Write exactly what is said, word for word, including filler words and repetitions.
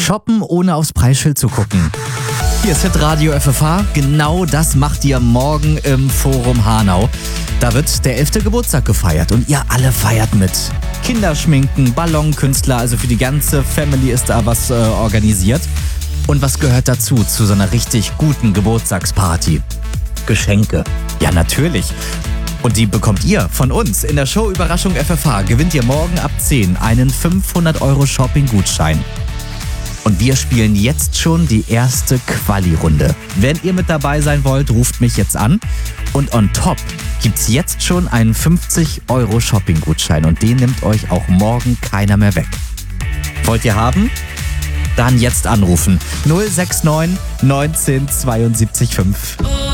Shoppen ohne aufs Preisschild zu gucken. Hier ist Hitradio F F H. Genau das macht ihr morgen im Forum Hanau. Da wird der elfte Geburtstag gefeiert und ihr alle feiert mit. Kinderschminken, Ballonkünstler, also für die ganze Family ist da was äh, organisiert. Und was gehört dazu, zu so einer richtig guten Geburtstagsparty? Geschenke. Ja, natürlich. Und die bekommt ihr von uns in der Show Überraschung F F H. Gewinnt ihr morgen ab zehn einen fünfhundert Euro Shopping-Gutschein. Und wir spielen jetzt schon die erste Quali-Runde. Wenn ihr mit dabei sein wollt, ruft mich jetzt an. Und on top gibt's jetzt schon einen fünfzig Euro Shopping-Gutschein. Und den nimmt euch auch morgen keiner mehr weg. Wollt ihr haben? Dann jetzt anrufen. null sechs neun neunzehn zweiundsiebzig fünf.